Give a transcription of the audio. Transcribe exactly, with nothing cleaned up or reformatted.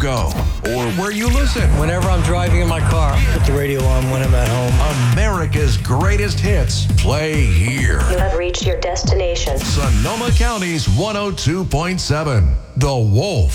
go or where you listen. Whenever I'm driving in my car, put the radio on when I'm at home. America's greatest hits play here. You have reached your destination. Sonoma County's one oh two point seven, The Wolf.